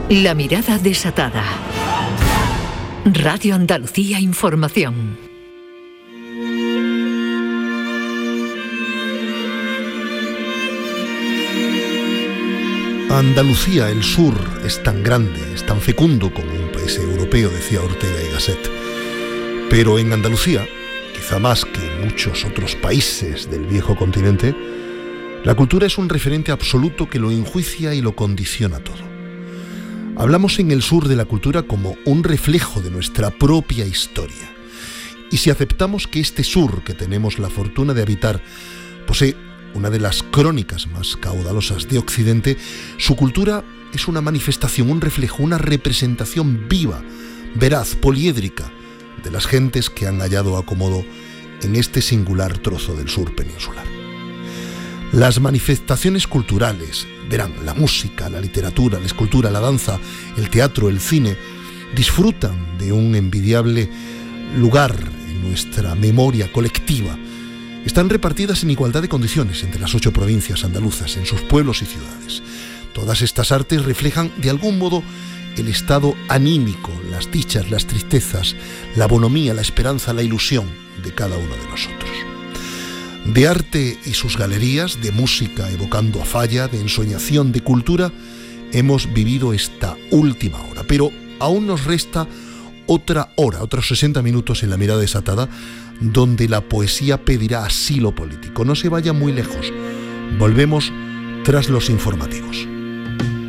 La mirada desatada. Radio Andalucía Información. Andalucía, el sur, es tan grande, es tan fecundo como un país europeo, decía Ortega y Gasset. Pero en Andalucía, quizá más que en muchos otros países del viejo continente, la cultura es un referente absoluto que lo enjuicia y lo condiciona todo. Hablamos en el sur de la cultura como un reflejo de nuestra propia historia. Y si aceptamos que este sur que tenemos la fortuna de habitar posee una de las crónicas más caudalosas de Occidente, su cultura es una manifestación, un reflejo, una representación viva, veraz, poliédrica de las gentes que han hallado acomodo en este singular trozo del sur peninsular. Las manifestaciones culturales, verán, la música, la literatura, la escultura, la danza, el teatro, el cine, disfrutan de un envidiable lugar en nuestra memoria colectiva. Están repartidas en igualdad de condiciones entre las 8 provincias andaluzas, en sus pueblos y ciudades. Todas estas artes reflejan, de algún modo, el estado anímico, las dichas, las tristezas, la bonomía, la esperanza, la ilusión de cada uno de nosotros. De arte y sus galerías, de música evocando a Falla, de ensoñación, de cultura, hemos vivido esta última hora. Pero aún nos resta otra hora, otros 60 minutos en La mirada desatada, donde la poesía pedirá asilo político. No se vaya muy lejos. Volvemos tras los informativos.